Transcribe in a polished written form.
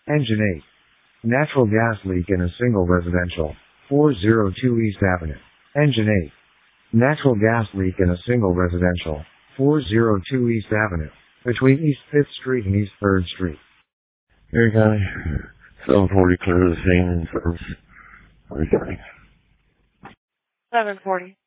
Engine 8. Natural gas leak in a single residential. 402 East Avenue. Engine 8. Natural gas leak in a single residential. 402 East Avenue. Between East 5th Street and East 3rd Street. Here, guy. 740 clear to the scene in service. What are you doing? 740.